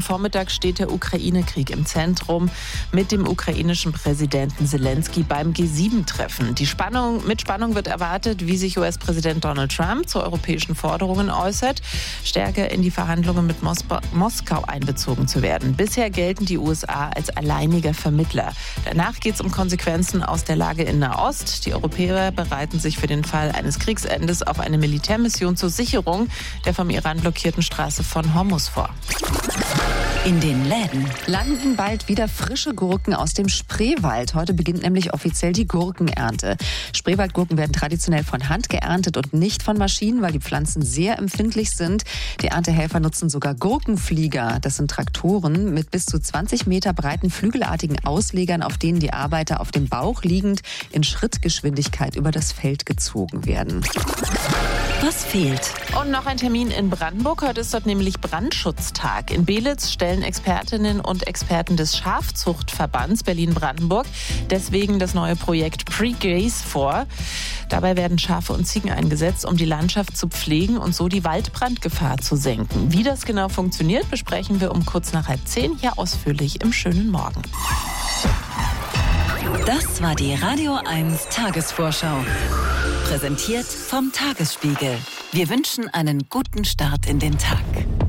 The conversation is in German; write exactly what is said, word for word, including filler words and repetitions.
Vormittag steht der Ukraine-Krieg im Zentrum mit dem ukrainischen Präsidenten Zelensky beim G sieben Treffen. Die Spannung, mit Spannung wird erwartet, wie sich U S-Präsident Donald Trump zu europäischen Forderungen äußert, stärker in die Verhandlungen mit Mospa- Moskau einbezogen zu werden. Bisher gelten die U S A als alleiniger Vermittler. Danach geht es um Konsequenzen aus der Lage in Nahost. Die Europäer bereiten sich für den Fall eines Kriegsendes auf eine Militärmission zur Sicherung der vom Iran blockierten Straße von Hormuz vor. In den Läden landen bald wieder frische Gurken aus dem Spreewald. Heute beginnt nämlich offiziell die Gurkenernte. Spreewaldgurken werden traditionell von Hand geerntet und nicht von Maschinen, weil die Pflanzen sehr empfindlich sind. Die Erntehelfer nutzen sogar Gurkenflieger. Das sind Traktoren mit bis zu zwanzig Meter breiten flügelartigen Auslegern, auf denen die Arbeiter auf dem Bauch liegend in Schrittgeschwindigkeit über das Feld gezogen werden. Was fehlt? Und noch ein Termin in Brandenburg. Heute ist dort nämlich Brandschutztag. In Belitz stellen Expertinnen und Experten des Schafzuchtverbands Berlin-Brandenburg deswegen das neue Projekt Pre-Gaze vor. Dabei werden Schafe und Ziegen eingesetzt, um die Landschaft zu pflegen und so die Waldbrandgefahr zu senken. Wie das genau funktioniert, besprechen wir um kurz nach halb zehn hier ausführlich im schönen Morgen. Das war die Radio eins Tagesvorschau. Präsentiert vom Tagesspiegel. Wir wünschen einen guten Start in den Tag.